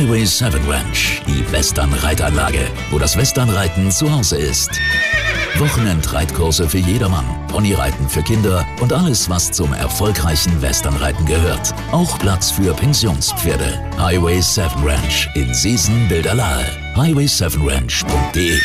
Highway 7 Ranch, die Western-Reitanlage, wo das Westernreiten zu Hause ist. Wochenendreitkurse für jedermann, Ponyreiten für Kinder und alles, was zum erfolgreichen Westernreiten gehört. Auch Platz für Pensionspferde. Highway 7 Ranch in Seesen-Bilderlahe. highway7ranch.de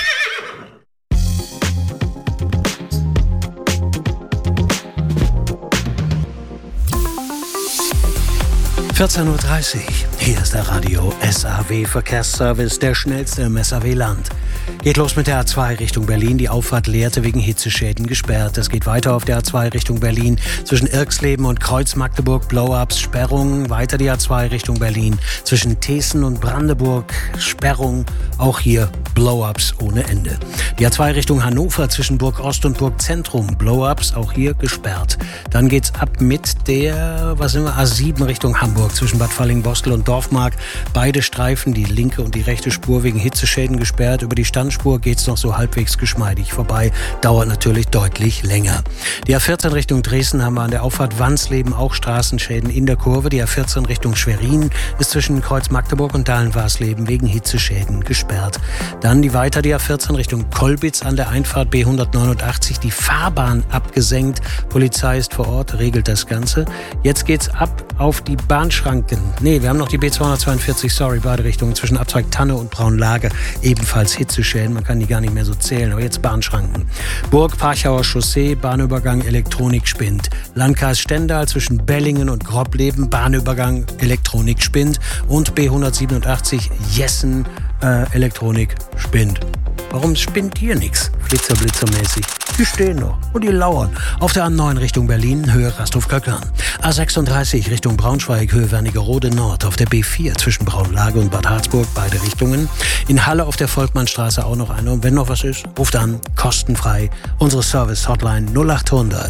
14:30 Uhr. Hier ist der Radio SAW Verkehrsservice, der schnellste im SAW-Land. Geht los mit der A2 Richtung Berlin. Die Auffahrt Lehrte wegen Hitzeschäden gesperrt. Es geht weiter auf der A2 Richtung Berlin. Zwischen Irxleben und Kreuz-Magdeburg Blow-ups, Sperrung. Weiter die A2 Richtung Berlin. Zwischen Thesen und Brandenburg Sperrung. Auch hier Blow-ups ohne Ende. Die A2 Richtung Hannover zwischen Burg Ost und Burg Zentrum. Blow-ups auch hier gesperrt. Dann geht's ab mit der A7 Richtung Hamburg zwischen Bad Falling-Bostel und Dorfmark. Beide Streifen, die linke und die rechte Spur, wegen Hitzeschäden gesperrt. Über die Standspur geht's noch so halbwegs geschmeidig vorbei. Dauert natürlich deutlich länger. Die A14 Richtung Dresden haben wir an der Auffahrt Wansleben auch Straßenschäden in der Kurve. Die A14 Richtung Schwerin ist zwischen Kreuz Magdeburg und Dahlen-Warsleben wegen Hitzeschäden gesperrt. Dann die A14 Richtung Kolbitz an der Einfahrt B189. Die Fahrbahn abgesenkt. Polizei ist vor Ort, regelt das Ganze. Jetzt geht's ab auf die Bahnschranken. Wir haben noch die B242, beide Richtungen zwischen Abzweig Tanne und Braunlage. Ebenfalls Hitzeschäden, man kann die gar nicht mehr so zählen, aber jetzt Bahnschranken. Burg Parchauer Chaussee, Bahnübergang Elektronik spinnt. Landkreis Stendal zwischen Bellingen und Grobleben, Bahnübergang Elektronik spinnt. Und B187 Jessen, Elektronik spinnt. Warum spinnt hier nichts? Blitzermäßig. Die stehen noch und die lauern. Auf der A9 Richtung Berlin, Höhe Rasthof-Kalkan. A36 Richtung Braunschweig, Höhe Wernigerode Nord. Auf der B4 zwischen Braunlage und Bad Harzburg, beide Richtungen. In Halle auf der Volkmannstraße auch noch eine. Und wenn noch was ist, ruft an, kostenfrei. Unsere Service-Hotline 0800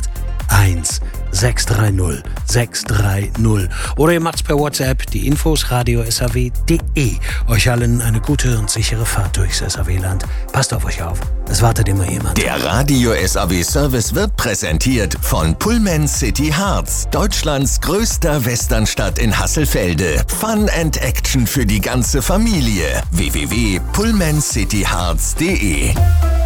1630 630. Oder ihr macht's per WhatsApp, die Infos radio.saw.de. Euch allen eine gute und sichere Fahrt durchs SAW-Land. Passt auf euch auf, es wartet immer jemand. Der Radio SAW-Service wird präsentiert von Pullman City Harz, Deutschlands größter Westernstadt in Hasselfelde. Fun and Action für die ganze Familie. www.pullmancityharz.de.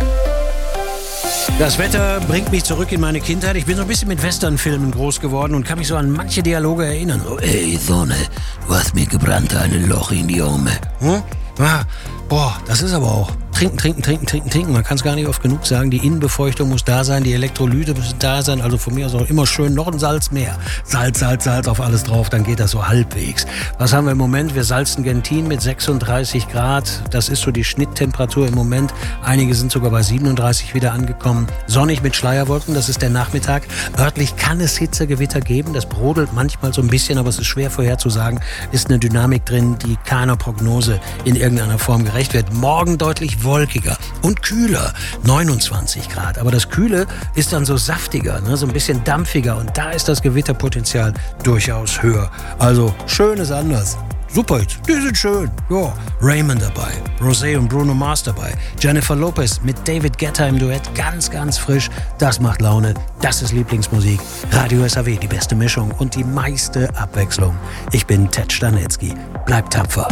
Das Wetter bringt mich zurück in meine Kindheit. Ich bin so ein bisschen mit Westernfilmen groß geworden und kann mich so an manche Dialoge erinnern. Oh, ey, Sonne, du hast mir gebrannt ein Loch in die Arme. Das ist aber auch trinken. Man kann es gar nicht oft genug sagen. Die Innenbefeuchtung muss da sein, die Elektrolyte müssen da sein. Also von mir aus auch immer schön noch ein Salz mehr. Salz auf alles drauf, dann geht das so halbwegs. Was haben wir im Moment? Wir salzen Gentin mit 36 Grad. Das ist so die Schnitttemperatur im Moment. Einige sind sogar bei 37 wieder angekommen. Sonnig mit Schleierwolken, das ist der Nachmittag. Örtlich kann es Hitzegewitter geben. Das brodelt manchmal so ein bisschen, aber es ist schwer vorherzusagen. Ist eine Dynamik drin, die keiner Prognose in irgendeiner Form gerecht wird. Morgen deutlich wolkiger und kühler, 29 Grad. Aber das Kühle ist dann so saftiger, so ein bisschen dampfiger und da ist das Gewitterpotenzial durchaus höher. Also schön ist anders. Super, die sind schön. Ja, Raymond dabei, Rosé und Bruno Mars dabei, Jennifer Lopez mit David Guetta im Duett, ganz, ganz frisch. Das macht Laune, das ist Lieblingsmusik. Radio SAW, die beste Mischung und die meiste Abwechslung. Ich bin Ted Stanetzky. Bleibt tapfer.